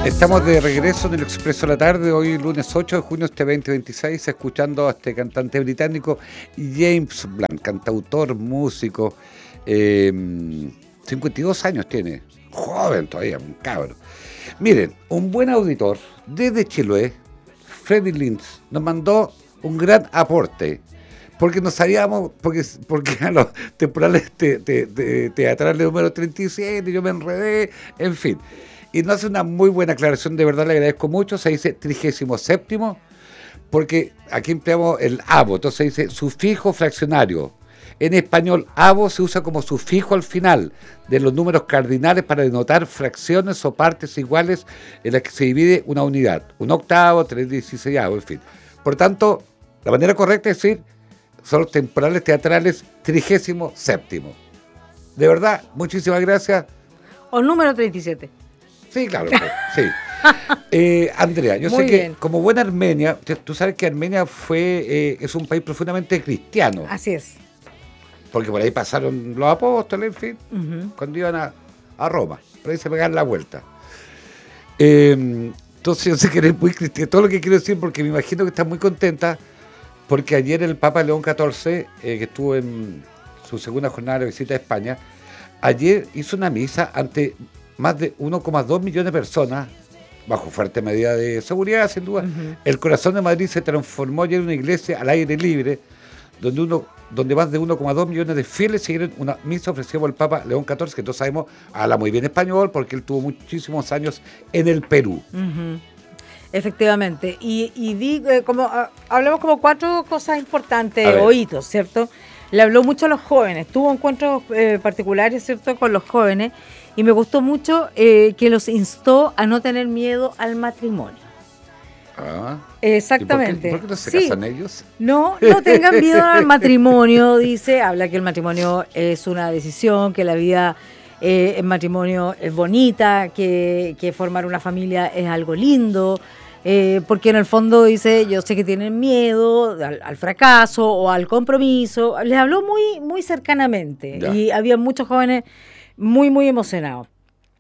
Estamos de regreso en el Expreso de la Tarde, hoy lunes 8 de junio de este 2026, escuchando a este cantante británico James Blunt, cantautor, músico, 52 años tiene, joven todavía, un cabro. Miren, un buen auditor desde Chiloé, Freddy Lynch, nos mandó un gran aporte, porque no sabíamos, porque a los temporales teatrales número 37, yo me enredé, en fin. Y nos hace una muy buena aclaración, de verdad le agradezco mucho. Se dice 37º, porque aquí empleamos el avo, entonces se dice sufijo fraccionario. En español, avo se usa como sufijo al final de los números cardinales para denotar fracciones o partes iguales en las que se divide una unidad. Un octavo, 3/16, en fin. Por tanto, la manera correcta es decir, son los temporales teatrales 37º. De verdad, muchísimas gracias. O número 37. Sí, claro, sí. Andrea, yo Muy sé que bien. como buena armenia, tú sabes que Armenia es un país profundamente cristiano, Así es. porque por ahí pasaron los apóstoles, en fin, cuando iban a Roma, por ahí se pegaron la vuelta. Entonces yo sé que eres muy cristiano, todo lo que quiero decir, porque me imagino que estás muy contenta, porque ayer el Papa León XIV, que estuvo en su segunda jornada de visita a España, ayer hizo una misa ante más de 1,2 millones de personas, bajo fuerte medida de seguridad, sin duda. El corazón de Madrid se transformó ayer en una iglesia al aire libre, donde más de 1,2 millones de fieles siguieron una misa ofrecida por el Papa León XIV, que todos sabemos habla muy bien español, porque él tuvo muchísimos años en el Perú. Efectivamente. Hablamos como 4 cosas importantes o hitos, ¿cierto? Le habló mucho a los jóvenes, tuvo encuentros particulares, ¿cierto?, con los jóvenes, y me gustó mucho que los instó a no tener miedo al matrimonio. Exactamente. ¿Y por qué no se casan ellos? No tengan miedo al matrimonio, dice, habla que el matrimonio es una decisión, que la vida en matrimonio es bonita, que formar una familia es algo lindo, porque en el fondo dice, yo sé que tienen miedo al fracaso o al compromiso. Les habló muy, muy cercanamente, ya. Y había muchos jóvenes muy, muy emocionados.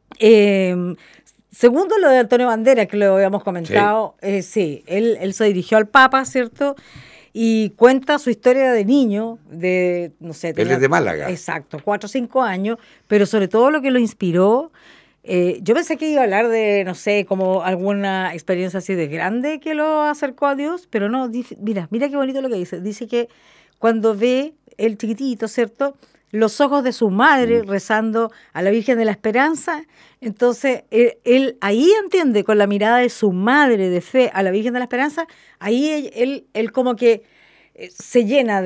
Segundo, lo de Antonio Banderas, que lo habíamos comentado, sí, él se dirigió al Papa, ¿cierto?, y cuenta su historia de niño, no sé. Él es de Málaga. Exacto, 4 o 5 años, pero sobre todo lo que lo inspiró, yo pensé que iba a hablar de, no sé, como alguna experiencia así de grande que lo acercó a Dios, pero no, mira qué bonito lo que dice. Dice que cuando ve el chiquitito, ¿cierto?, los ojos de su madre rezando a la Virgen de la Esperanza, entonces él ahí entiende, con la mirada de su madre de fe a la Virgen de la Esperanza, ahí él como que se llena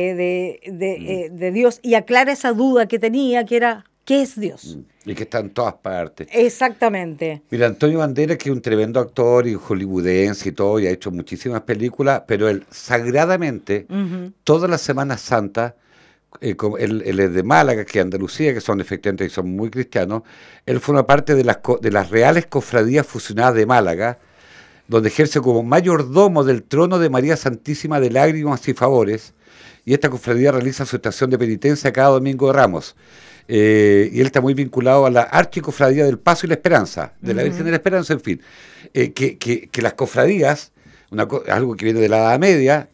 de Dios y aclara esa duda que tenía, que era, ¿qué es Dios? Y que está en todas partes. Exactamente. Mira, Antonio Banderas, que es un tremendo actor y hollywoodense y todo, y ha hecho muchísimas películas, pero él sagradamente, todas las Semanas Santas, él es de Málaga, que es Andalucía, que son efectivamente son muy cristianos. Él forma parte de las reales cofradías fusionadas de Málaga, donde ejerce como mayordomo del trono de María Santísima de Lágrimas y Favores, y esta cofradía realiza su estación de penitencia cada domingo de Ramos. Y él está muy vinculado a la archicofradía del Paso y la Esperanza, de la Virgen de la Esperanza, en fin. Que las cofradías, algo que viene de la Edad Media,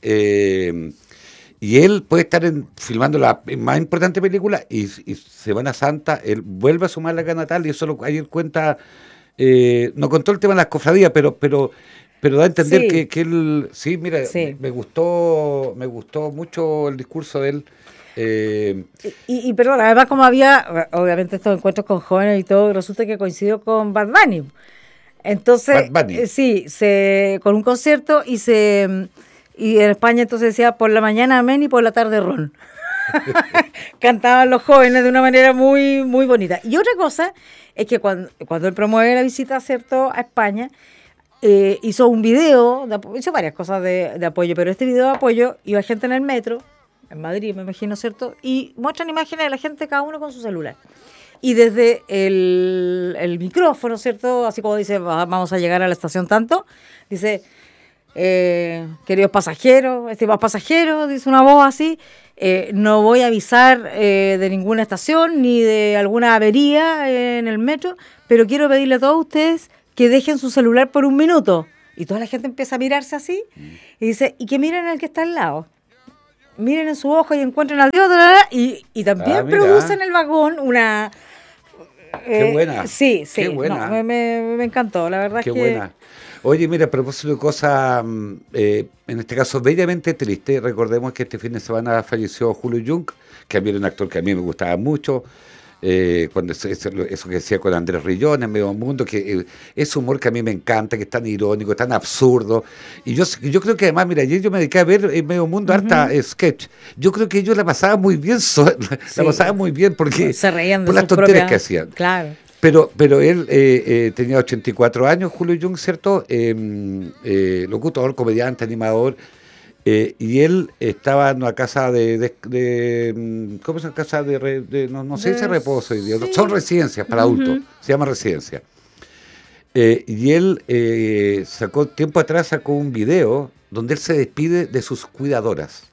y él puede estar filmando la más importante película y Semana Santa, él vuelve a su Málaga natal y eso ahí él cuenta, no contó el tema de las cofradías, pero da a entender que él, mira, me gustó mucho el discurso de él. Y perdón, además como había, obviamente estos encuentros con jóvenes y todo, resulta que coincidió con Bad Bunny. Entonces, Bad Bunny. Con un concierto y en España entonces decía, por la mañana amén y por la tarde ron. Cantaban los jóvenes de una manera muy, muy bonita. Y otra cosa es que cuando él promueve la visita, ¿cierto?, a España, hizo un video, hizo varias cosas de apoyo, pero este video de apoyo iba gente en el metro, en Madrid me imagino, ¿cierto?, y muestran imágenes de la gente, cada uno con su celular. Y desde el micrófono, ¿cierto?, así como dice, vamos a llegar a la estación tanto, dice... queridos pasajeros, estimados pasajeros, dice una voz así, no voy a avisar de ninguna estación ni de alguna avería en el metro, pero quiero pedirle a todos ustedes que dejen su celular por un minuto. Y toda la gente empieza a mirarse así y dice, y que miren al que está al lado. Miren en su ojo y encuentren al de otro. Y también produce en el vagón una... qué buena. Sí, qué buena. No, me encantó, la verdad. Qué buena. Oye, mira, a propósito de cosas, en este caso, bellamente triste, recordemos que este fin de semana falleció Julio Jung, que a mí era un actor que a mí me gustaba mucho, cuando eso que decía con Andrés Rillón en Medio Mundo, que ese humor que a mí me encanta, que es tan irónico, tan absurdo. Y yo creo que además, mira, ayer yo me dediqué a ver en Medio Mundo harta sketch. Yo creo que ellos la pasaban muy bien, la pasaban muy bien porque se reían de por las tonterías que hacían. Claro. Pero él tenía 84 años, Julio Jung, ¿cierto? Locutor, comediante, animador. Y él estaba en una casa ¿cómo se llama? Casa no sé si es reposo, sí. Son residencias para adultos, se llama residencia. Y él tiempo atrás sacó un video donde él se despide de sus cuidadoras.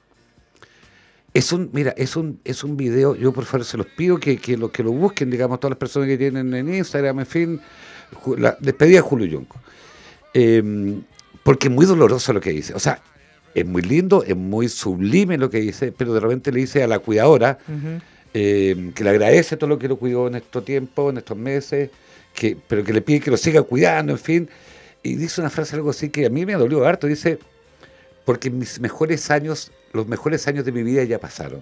Es un video, yo por favor se los pido que lo busquen, digamos, todas las personas que tienen en Instagram, en fin, la despedida de Julio Jung. Porque es muy doloroso lo que dice. O sea, es muy lindo, es muy sublime lo que dice, pero de repente le dice a la cuidadora que le agradece todo lo que lo cuidó en estos tiempos, en estos meses, pero que le pide que lo siga cuidando, en fin. Y dice una frase, algo así, que a mí me dolió harto, dice... porque los mejores años de mi vida ya pasaron.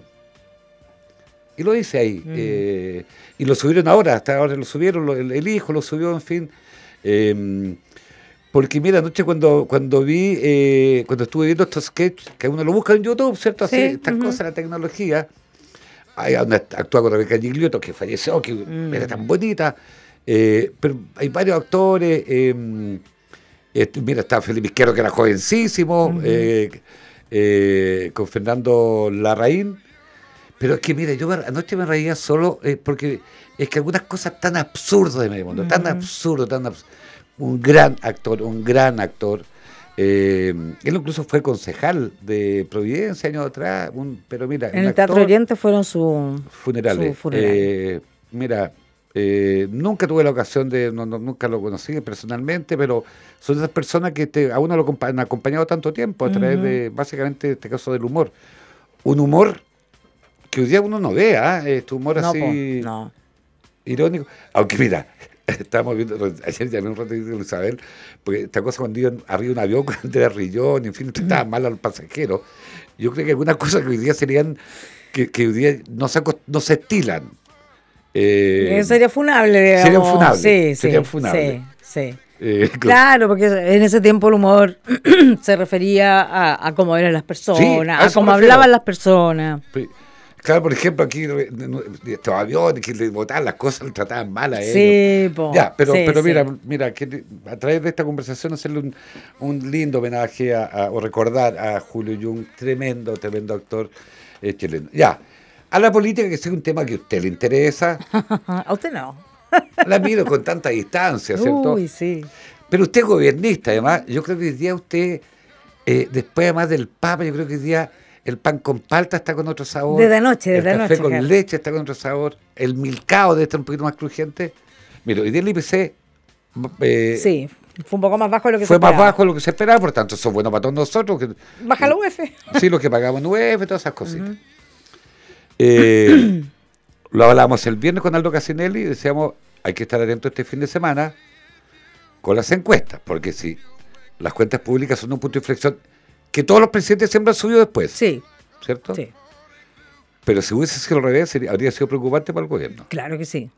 Y lo dice ahí. Y lo subieron hasta ahora lo subieron, el hijo lo subió, en fin. Porque mira, anoche cuando estuve viendo estos sketches, que uno lo busca en YouTube, ¿cierto? Así, estas cosas, la tecnología. Hay donde actúa con Rebeca Gigliotto, que falleció, que era tan bonita. Pero hay varios actores... mira, está Felipe Izquierdo, que era jovencísimo, con Fernando Larraín. Pero es que, mira, yo anoche me reía solo porque es que algunas cosas tan absurdas de Medio Mundo, tan absurdo. Un gran actor. Él incluso fue concejal de Providencia años atrás, pero mira... En el Teatro Oriente fueron sus funerales. Mira... nunca tuve la ocasión nunca lo conocí personalmente, pero son esas personas que a uno lo han acompañado tanto tiempo a través de, básicamente, en este caso del humor. Un humor que hoy día uno no ve, este humor así irónico. Aunque mira, estábamos viendo, ayer llamé un rato con Isabel, porque esta cosa cuando iban arriba un avión con Andrés Rillón, en fin, trataba mal al pasajero. Yo creo que algunas cosas que hoy día serían, que hoy día no se estilan. Sería funable, digamos. Sería funable. Sí. Claro, porque en ese tiempo el humor se refería a cómo eran las personas, a cómo hablaban las personas. Claro, por ejemplo, aquí estos aviones que le botaban las cosas, le trataban mal a ellos. Sí, ya, pero mira, que a través de esta conversación hacerle un lindo homenaje o recordar a Julio Jung, tremendo actor chileno. Ya. A la política, que es un tema que a usted le interesa. A usted no. La miro con tanta distancia, ¿cierto? Uy, sí. Pero usted es gobernista, además. Yo creo que hoy día usted, después además del Papa, yo creo que hoy día el pan con palta está con otro sabor. Desde anoche. El café con leche está con otro sabor. El milcao debe estar un poquito más crujiente. Mira, hoy día el IPC... sí, fue un poco más bajo de lo que se esperaba. Fue más bajo de lo esperaba. que se esperaba, por tanto, eso es bueno para todos nosotros. Baja la UEF. Sí, lo que pagamos en UEF, todas esas cositas. Lo hablábamos el viernes con Aldo Casinelli y decíamos, hay que estar atentos este fin de semana con las encuestas, porque si las cuentas públicas son un punto de inflexión que todos los presidentes siempre han subido después. Sí. ¿Cierto? Sí. Pero si hubiese sido al revés, habría sido preocupante para el gobierno. Claro que sí.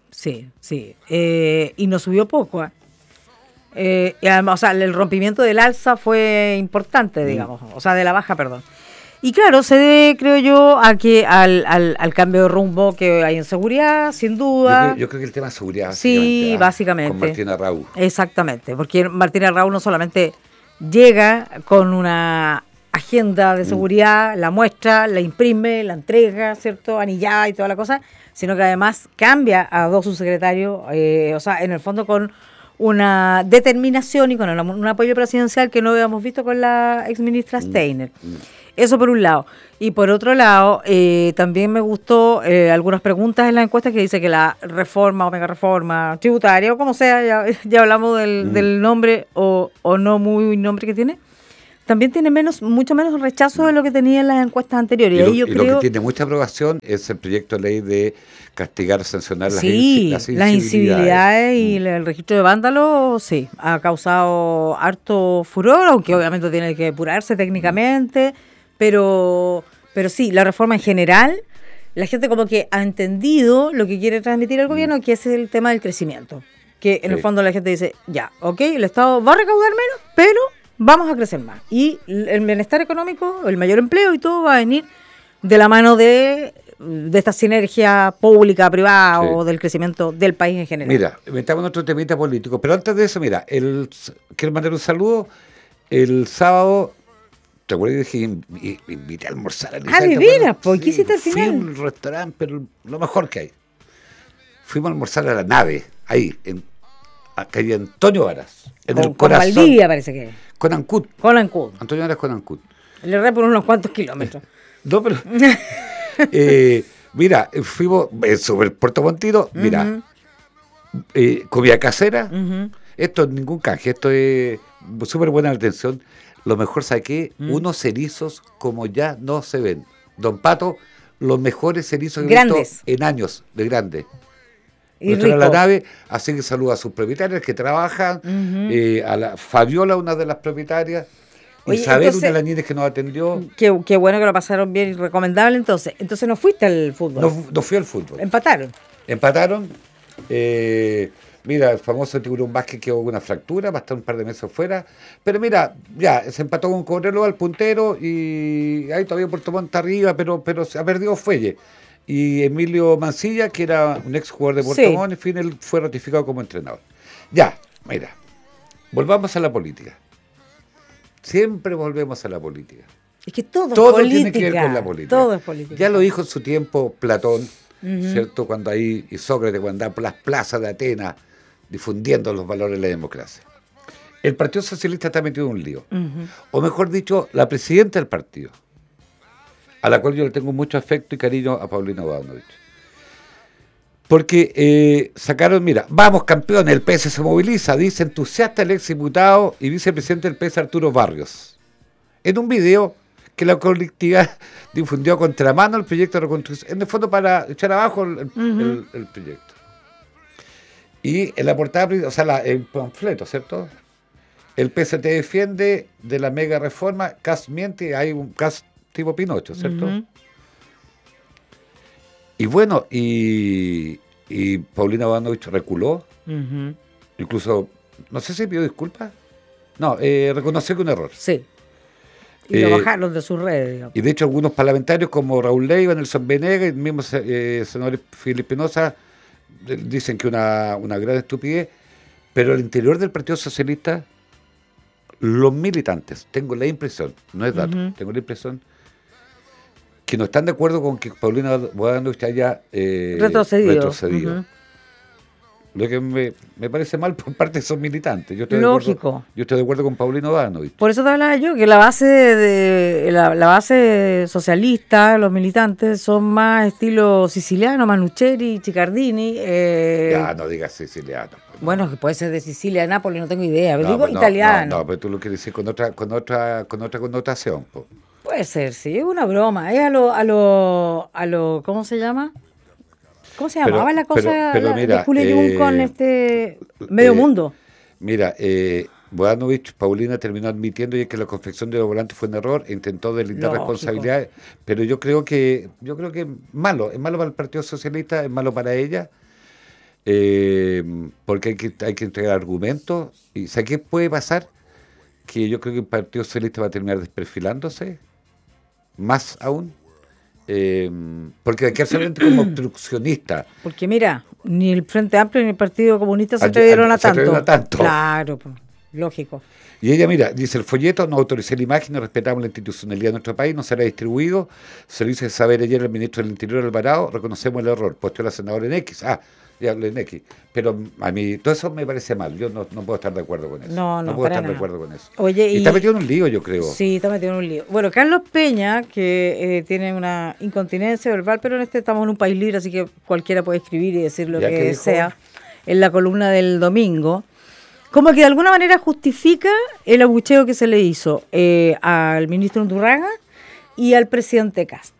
Y no subió poco. Y además, o sea, el rompimiento del alza fue importante, digamos. O sea, de la baja, perdón. Y claro, se debe, creo yo, al cambio de rumbo que hay en seguridad, sin duda. Yo creo que el tema de seguridad, sí, básicamente. Con Martín Arrau. Exactamente, porque Martín Arrau no solamente llega con una agenda de seguridad, la muestra, la imprime, la entrega, ¿cierto? Anillada y toda la cosa, sino que además cambia a dos subsecretarios, o sea, en el fondo con una determinación y con un apoyo presidencial que no habíamos visto con la exministra Steiner. Eso por un lado. Y por otro lado, también me gustó algunas preguntas en la encuesta que dice que la reforma o mega reforma tributaria o como sea, ya hablamos del nombre o no muy nombre que tiene, también tiene mucho menos rechazo de lo que tenía en las encuestas anteriores. Lo que tiene mucha aprobación es el proyecto de ley de castigar, sancionar las incivilidades y el registro de vándalos, sí, ha causado harto furor, aunque obviamente tiene que depurarse técnicamente, pero sí, la reforma en general, la gente como que ha entendido lo que quiere transmitir el gobierno, que es el tema del crecimiento. Que en el fondo la gente dice, ya, ok, el Estado va a recaudar menos, pero vamos a crecer más. Y el bienestar económico, el mayor empleo y todo va a venir de la mano de esta sinergia pública-privada o del crecimiento del país en general. Mira, metamos en otro temita político, pero antes de eso, mira, quiero mandar un saludo. El sábado, ¿te acuerdas que dije invité a almorzar a de veras, ¿por qué hiciste al final? Fui a un restaurante, pero lo mejor que hay. Fuimos a almorzar a La Nave, ahí, en calle Antonio Varas, en el corazón. Con Valdivia parece que es. Con Ancud. Antonio Varas con Ancud. Le erré por unos cuantos kilómetros. No, pero... mira, fuimos sobre el Puerto Montino, mira, comida casera, esto es ningún canje, esto es súper buena atención. Lo mejor, ¿sabe qué? Unos erizos como ya no se ven. Don Pato, los mejores erizos que he visto en años de grande. Y a La Nave, así que saluda a sus propietarias que trabajan, a la Fabiola, una de las propietarias. Oye, Isabel, entonces, una de las niñas que nos atendió. Qué bueno que lo pasaron bien y recomendable. Entonces no fuiste al fútbol. No fui al fútbol. Empataron. Mira, el famoso Tiburón Vázquez quedó con una fractura, va a estar un par de meses fuera. Pero mira, ya, se empató con Cobreloa al puntero y ahí todavía Puerto Montt arriba, pero se ha perdido Fuelle. Y Emilio Mancilla, que era un ex jugador de Puerto Montt, en fin, él fue ratificado como entrenador. Ya, mira, volvamos a la política. Siempre volvemos a la política. Es que todo tiene que ver con la política. Todo es política. Ya lo dijo en su tiempo Platón, ¿cierto? Cuando ahí, y Sócrates, cuando andaba por las plazas de Atenas difundiendo los valores de la democracia. El Partido Socialista está metido en un lío. O mejor dicho, la presidenta del partido, a la cual yo le tengo mucho afecto y cariño, a Paulina Bodanovich. Porque sacaron, mira, vamos campeones, el PS se moviliza, dice entusiasta el ex diputado y vicepresidente del PS Arturo Barrios. En un video que la colectividad difundió a contramano el proyecto de reconstrucción, en el fondo para echar abajo el proyecto. Y en la portada, o sea, el panfleto, ¿cierto? El PST defiende de la mega reforma, Kast miente, hay un Kast tipo Pinocho, ¿cierto? Y bueno, y Paulina Bodanovich reculó, incluso, no sé si pidió disculpas, no, reconoció que un error. Sí, y lo bajaron de sus redes, digamos. Y de hecho algunos parlamentarios como Raúl Leiva, Nelson Venegas, el mismo senador Filipe Espinosa, dicen que una gran estupidez, pero al interior del Partido Socialista, los militantes, tengo la impresión, no es dato, tengo la impresión, que no están de acuerdo con que Paulina Bodanovich haya retrocedido. Lo que me parece mal por parte de esos militantes. Lógico. Yo estoy de acuerdo con Paulina Bodanovich. Por eso te hablaba yo, que la base socialista, los militantes, son más estilo siciliano, Manucheri, Ciccardini. Ya, no digas siciliano. Bueno, que puede ser de Sicilia, de Nápoles, no tengo idea. Pero digo italiano. No, pero tú lo quieres decir con otra connotación. Po. Puede ser, sí, es una broma. Es a lo ¿cómo se llama? ¿Cómo se llamaba la cosa mira, de Julio Jung con Medio Mundo? Mira, Bodanovich, Paulina terminó admitiendo que la confección de los volantes fue un error e intentó deslindar responsabilidades, pero yo creo que es malo para el Partido Socialista, es malo para ella, porque hay que entregar argumentos. ¿Y sabes qué puede pasar? Que yo creo que el Partido Socialista va a terminar desperfilándose, más aún. Porque hay que hacer como obstruccionista. Porque mira, ni el Frente Amplio ni el Partido Comunista se atrevieron a tanto. Claro, pues, lógico. Y ella, mira, dice, el folleto, no autoricé la imagen, no respetamos la institucionalidad de nuestro país, no será distribuido. Se lo hizo saber ayer el ministro del Interior, Alvarado, reconocemos el error, puesto la senadora en X. Ya hablo en X. Pero a mí todo eso me parece mal. Yo no puedo estar de acuerdo con eso. No puedo para estar nada. de acuerdo con eso. Oye, y está metido en un lío, yo creo. Sí, está metido en un lío. Bueno, Carlos Peña, que tiene una incontinencia verbal, pero estamos en un país libre, así que cualquiera puede escribir y decir lo que sea, en la columna del domingo, como que de alguna manera justifica el abucheo que se le hizo al ministro Undurraga y al presidente Kast.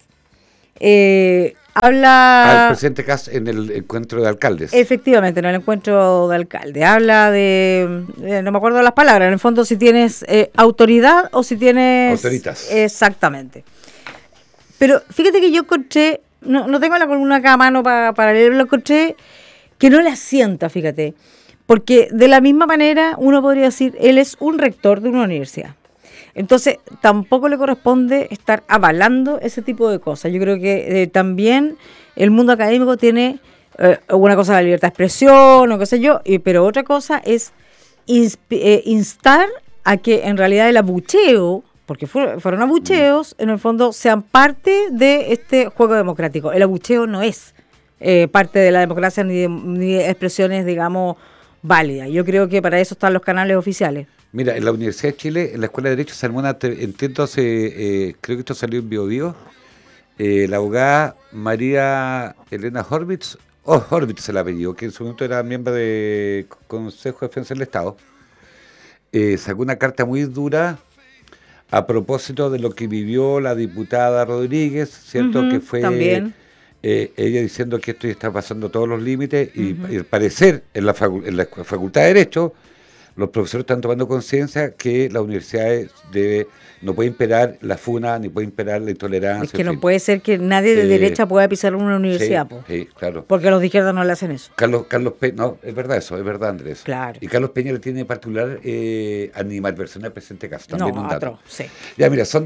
Habla... Al presidente Kast en el encuentro de alcaldes. Efectivamente, en el encuentro de alcalde. Habla de no me acuerdo las palabras, en el fondo si tienes autoridad o si tienes... Autoritas. Exactamente. Pero fíjate que yo encontré, no tengo la columna acá a mano para leerlo, lo encontré que no le asienta, fíjate. Porque de la misma manera uno podría decir, él es un rector de una universidad. Entonces, tampoco le corresponde estar avalando ese tipo de cosas. Yo creo que también el mundo académico tiene una cosa la libertad de expresión o qué sé yo, pero otra cosa es instar a que en realidad el abucheo, porque fueron abucheos, en el fondo sean parte de este juego democrático. El abucheo no es parte de la democracia ni de expresiones, digamos, válidas. Yo creo que para eso están los canales oficiales. Mira, en la Universidad de Chile, en la Escuela de Derecho, se armó una, creo que esto salió en Biobío, la abogada María Elena Horvitz es el apellido, que en su momento era miembro del Consejo de Defensa del Estado, sacó una carta muy dura a propósito de lo que vivió la diputada Rodríguez, ¿cierto? Que fue también. Ella diciendo que esto ya está pasando todos los límites y al parecer en la Facultad de Derecho los profesores están tomando conciencia que las universidades no puede imperar la funa, ni puede imperar la intolerancia. Es que no puede ser que nadie de derecha pueda pisar una universidad, sí, claro. Porque los de izquierda no le hacen eso. Carlos Peña, no, es verdad eso, es verdad, Andrés. Claro. Y Carlos Peña le tiene en particular animadversión al presidente Castro. También un dato. Sí. Ya, mira, son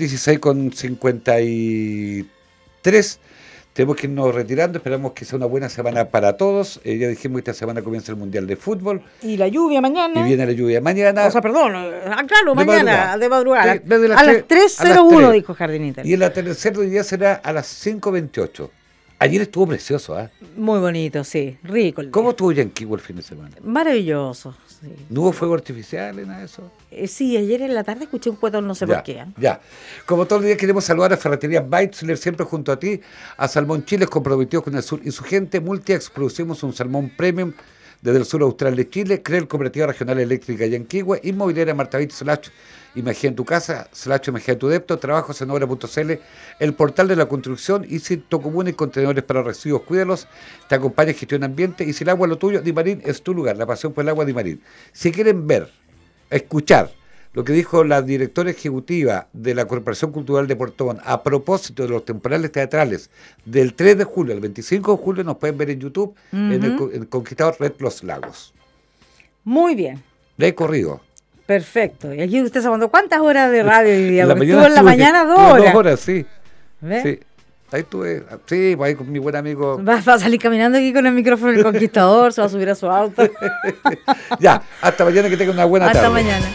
16:53. Tenemos que irnos retirando, esperamos que sea una buena semana para todos. Ya dijimos que esta semana comienza el Mundial de Fútbol. Y la lluvia mañana. Y viene la lluvia mañana. O sea, perdón, claro, mañana, de madrugada. A las 3:01 dijo Jardín Inter. Y el atardecer de hoy día será a las 5:28. Ayer estuvo precioso, ¿ah? Muy bonito, sí, rico. ¿Cómo estuvo Yanquiwa el fin de semana? Maravilloso, sí. ¿No hubo fuego artificial en nada de eso? Sí, ayer en la tarde escuché un cuetón, no sé por qué. Ya. Como todos los días queremos saludar a Ferretería Beitzler, siempre junto a ti, a Salmón Chile, comprometidos con el sur y su gente. Multiex, producimos un salmón premium desde el sur austral de Chile. CREL, Cooperativa Regional Eléctrica Yanquihue, Inmobiliaria Martavit / Imagina en tu casa, / Imagina en tu depto, trabajos en obra.cl, el portal de la construcción, Easy Tocomún y contenedores para residuos, cuídalos, te acompaña en gestión ambiente, y si el agua es lo tuyo, Dimarín es tu lugar, la pasión por el agua Dimarín. Si quieren escuchar lo que dijo la directora ejecutiva de la Corporación Cultural de Puerto Montt a propósito de los temporales teatrales del 3 de julio al 25 de julio, nos pueden ver en YouTube, en el Conquistador Red Los Lagos. Muy bien. Le he corrido. Perfecto. Y aquí usted se mandó ¿cuántas horas de radio hoy día? Estuvo en la mañana 2 horas. 2 horas, sí. ¿Ves? Sí. Ahí estuve, sí, ahí con mi buen amigo. Va a salir caminando aquí con el micrófono del Conquistador, se va a subir a su auto. Ya, hasta mañana, que tenga una buena tarde. Hasta mañana.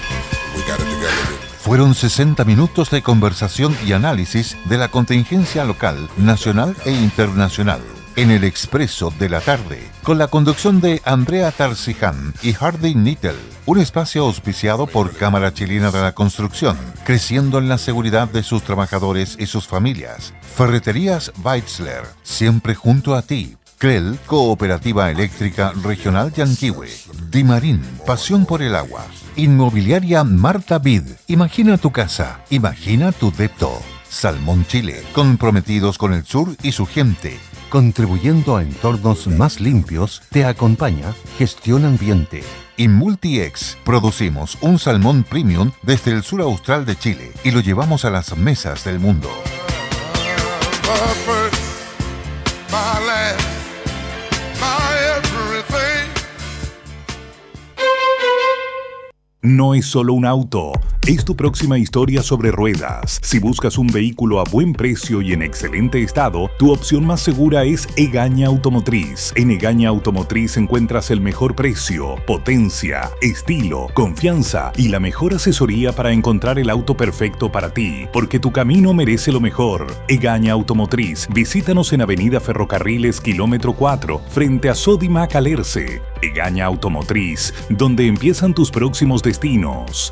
Fueron 60 minutos de conversación y análisis de la contingencia local, nacional e internacional. En el Expreso de la Tarde, con la conducción de Andrea Tarciján y Hardy Nittel. Un espacio auspiciado por Cámara Chilena de la Construcción, creciendo en la seguridad de sus trabajadores y sus familias. Ferreterías Beitzler, siempre junto a ti. CREL, Cooperativa Eléctrica Regional Yanquihue. Dimarín, pasión por el agua. Inmobiliaria Marta Vid, imagina tu casa, imagina tu depto. Salmón Chile, comprometidos con el sur y su gente. Contribuyendo a entornos más limpios, te acompaña Gestión Ambiente. Y Multiex, producimos un salmón premium desde el sur austral de Chile y lo llevamos a las mesas del mundo. No es solo un auto, es tu próxima historia sobre ruedas. Si buscas un vehículo a buen precio y en excelente estado, tu opción más segura es Egaña Automotriz. En Egaña Automotriz encuentras el mejor precio, potencia, estilo, confianza y la mejor asesoría para encontrar el auto perfecto para ti, porque tu camino merece lo mejor. Egaña Automotriz. Visítanos en Avenida Ferrocarriles, kilómetro 4, frente a Sodimac Alerce. Egaña Automotriz, donde empiezan tus próximos destinos.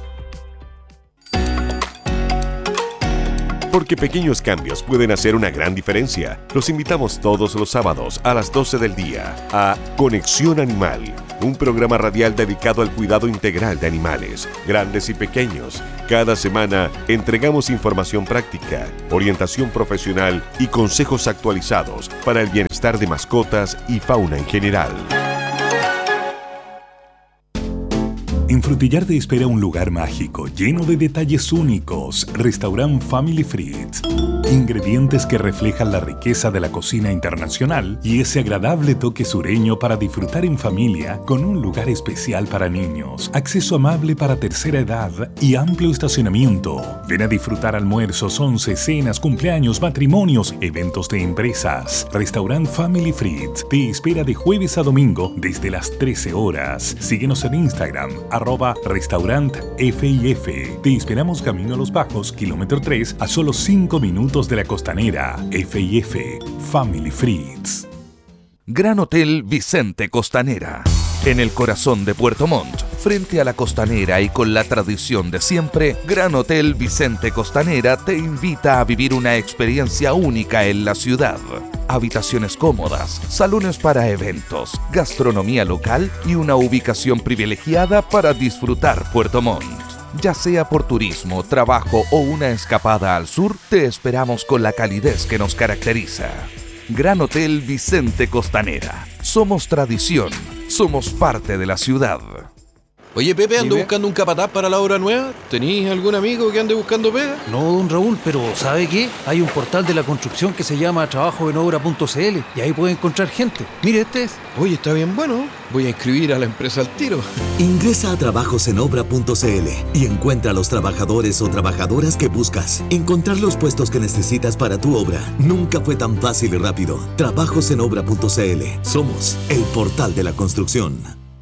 Porque pequeños cambios pueden hacer una gran diferencia. Los invitamos todos los sábados a las 12 del día a Conexión Animal, un programa radial dedicado al cuidado integral de animales, grandes y pequeños. Cada semana entregamos información práctica, orientación profesional y consejos actualizados para el bienestar de mascotas y fauna en general. En Frutillar te espera un lugar mágico, lleno de detalles únicos. Restaurant Family Frites. Ingredientes que reflejan la riqueza de la cocina internacional y ese agradable toque sureño para disfrutar en familia con un lugar especial para niños, acceso amable para tercera edad y amplio estacionamiento. Ven a disfrutar almuerzos, once, cenas, cumpleaños, matrimonios, eventos de empresas. Restaurant Family Frites te espera de jueves a domingo desde las 13 horas. Síguenos en Instagram, @restaurantfif. Te esperamos camino a Los Bajos, kilómetro 3, a solo 5 minutos de la Costanera. FIF, Family Frites. Gran Hotel Vicente Costanera. En el corazón de Puerto Montt, frente a la Costanera y con la tradición de siempre, Gran Hotel Vicente Costanera te invita a vivir una experiencia única en la ciudad. Habitaciones cómodas, salones para eventos, gastronomía local y una ubicación privilegiada para disfrutar Puerto Montt. Ya sea por turismo, trabajo o una escapada al sur, te esperamos con la calidez que nos caracteriza. Gran Hotel Vicente Costanera. Somos tradición, somos parte de la ciudad. Oye, Pepe, ando buscando un capataz para la obra nueva. ¿Tenís algún amigo que ande buscando pega? No, don Raúl, pero ¿sabe qué? Hay un portal de la construcción que se llama trabajoenobra.cl y ahí puede encontrar gente. Mire, este es. Oye, está bien bueno. Voy a inscribir a la empresa al tiro. Ingresa a trabajosenobra.cl y encuentra a los trabajadores o trabajadoras que buscas. Encontrar los puestos que necesitas para tu obra nunca fue tan fácil y rápido. Trabajosenobra.cl. Somos el portal de la construcción.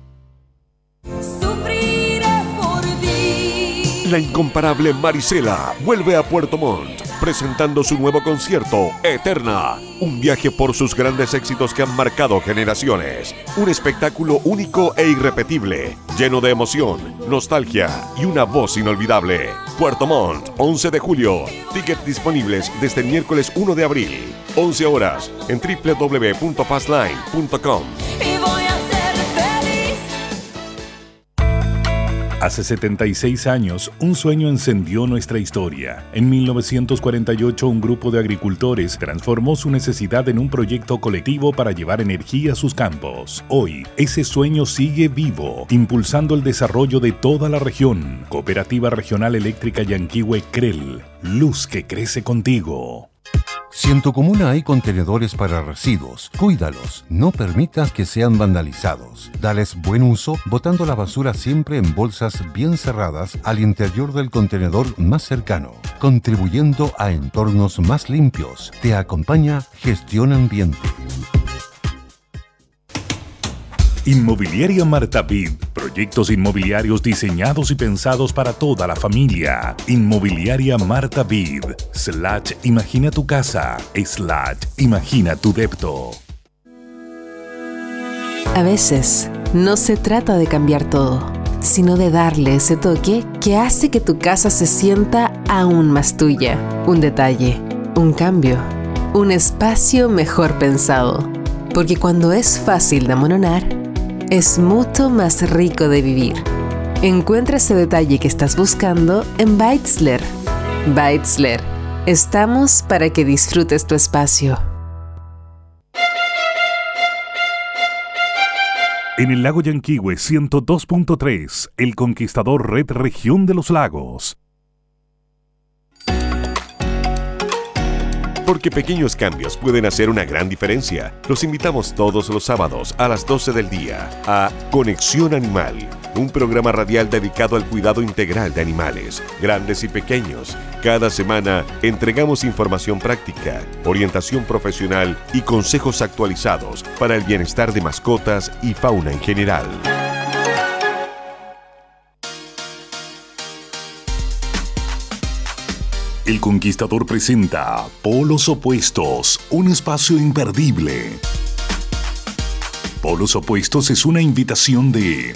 La incomparable Marisela vuelve a Puerto Montt, presentando su nuevo concierto, Eterna. Un viaje por sus grandes éxitos que han marcado generaciones. Un espectáculo único e irrepetible, lleno de emoción, nostalgia y una voz inolvidable. Puerto Montt, 11 de julio. Tickets disponibles desde el miércoles 1 de abril. 11 horas en www.passline.com. Hace 76 años, un sueño encendió nuestra historia. En 1948, un grupo de agricultores transformó su necesidad en un proyecto colectivo para llevar energía a sus campos. Hoy, ese sueño sigue vivo, impulsando el desarrollo de toda la región. Cooperativa Regional Eléctrica Yanquihue CREL. Luz que crece contigo. Si en tu comuna hay contenedores para residuos, cuídalos, no permitas que sean vandalizados. Dales buen uso, botando la basura siempre en bolsas bien cerradas al interior del contenedor más cercano, contribuyendo a entornos más limpios. Te acompaña Gestión Ambiente. Inmobiliaria Marta Vid. Proyectos inmobiliarios diseñados y pensados para toda la familia. Inmobiliaria Marta Vid. / Imagina tu casa. / Imagina tu depto. A veces, no se trata de cambiar todo, sino de darle ese toque que hace que tu casa se sienta aún más tuya. Un detalle, un cambio, un espacio mejor pensado. Porque cuando es fácil de amononar, es mucho más rico de vivir. Encuentra ese detalle que estás buscando en Beitzler. Beitzler. Estamos para que disfrutes tu espacio. En el lago Yanquihue 102.3, El Conquistador Red Región de los Lagos. Porque pequeños cambios pueden hacer una gran diferencia. Los invitamos todos los sábados a las 12 del día a Conexión Animal, un programa radial dedicado al cuidado integral de animales, grandes y pequeños. Cada semana entregamos información práctica, orientación profesional y consejos actualizados para el bienestar de mascotas y fauna en general. El Conquistador presenta Polos Opuestos, un espacio imperdible. Polos Opuestos es una invitación de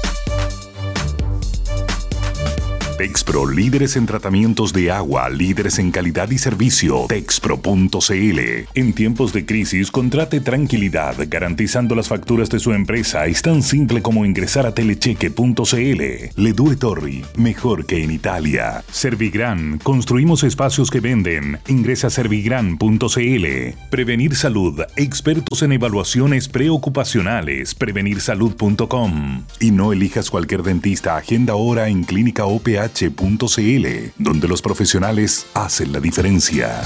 Texpro, líderes en tratamientos de agua, líderes en calidad y servicio. Texpro.cl. En tiempos de crisis, contrate tranquilidad, garantizando las facturas de su empresa. Es tan simple como ingresar a telecheque.cl. Le Due Torri, mejor que en Italia. Servigran, construimos espacios que venden. Ingresa a servigran.cl. Prevenir Salud, expertos en evaluaciones preocupacionales. Prevenirsalud.com. Y no elijas cualquier dentista, agenda ahora en Clínica OPH. donde los profesionales hacen la diferencia.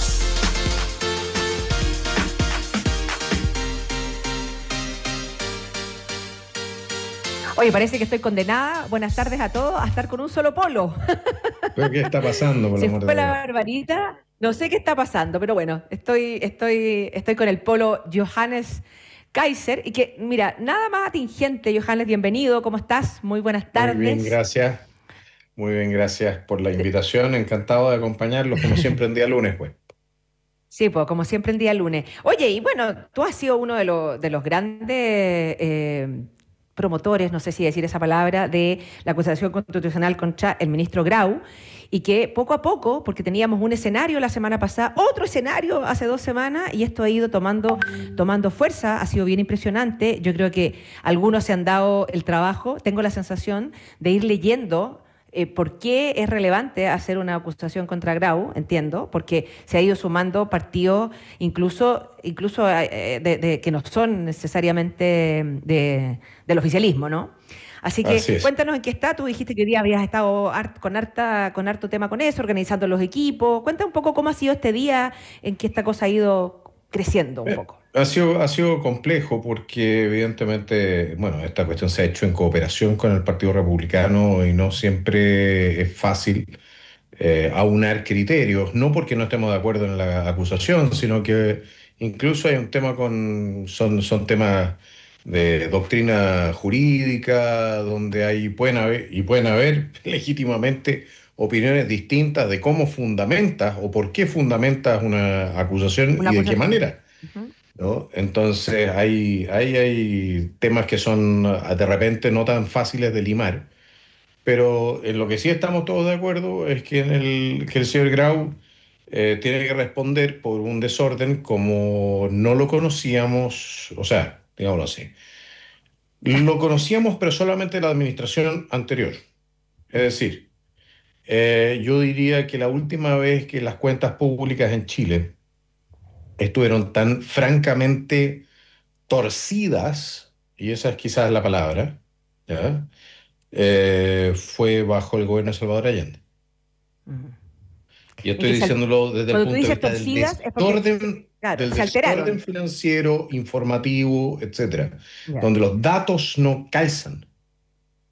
Oye, parece que estoy condenada, buenas tardes a todos, a estar con un solo polo. ¿Pero qué está pasando, por Se amor de fue la Dios? barbarita, no sé qué está pasando, pero bueno, estoy con el polo Johannes Kaiser, y que, mira, nada más atingente. Johannes, bienvenido, ¿cómo estás? Muy buenas tardes. Muy bien, gracias. Muy bien, gracias por la invitación. Encantado de acompañarlos, como siempre, en día lunes, pues. Sí, pues como siempre el día lunes. Oye, y bueno, tú has sido uno de los grandes promotores, no sé si decir esa palabra, de la acusación constitucional contra el ministro Grau, y que poco a poco, porque teníamos un escenario la semana pasada, otro escenario hace 2 semanas, y esto ha ido tomando fuerza, ha sido bien impresionante. Yo creo que algunos se han dado el trabajo, tengo la sensación de ir leyendo por qué es relevante hacer una acusación contra Grau, entiendo, porque se ha ido sumando partidos, incluso que no son necesariamente del oficialismo, ¿no? Así que cuéntanos en qué está. Tú dijiste que hoy día habías estado con harto tema con eso, organizando los equipos. Cuenta un poco cómo ha sido este día, en que esta cosa ha ido creciendo un poco. Ha sido complejo porque evidentemente, bueno, esta cuestión se ha hecho en cooperación con el Partido Republicano y no siempre es fácil aunar criterios, no porque no estemos de acuerdo en la acusación, sino que incluso hay un tema son temas de doctrina jurídica, donde pueden haber legítimamente opiniones distintas de cómo fundamentas o por qué fundamentas una acusación y de qué manera. ¿No? Entonces hay temas que son de repente no tan fáciles de limar, pero en lo que sí estamos todos de acuerdo es que el señor Grau tiene que responder por un desorden como no lo conocíamos, o sea, digámoslo así. Lo conocíamos, pero solamente la administración anterior. Es decir, yo diría que la última vez que las cuentas públicas en Chile estuvieron tan francamente torcidas, y esa es quizás la palabra, ¿ya? Fue bajo el gobierno de Salvador Allende. Y estoy diciéndolo desde el punto de vista del desorden financiero, informativo, etcétera, donde los datos no calzan.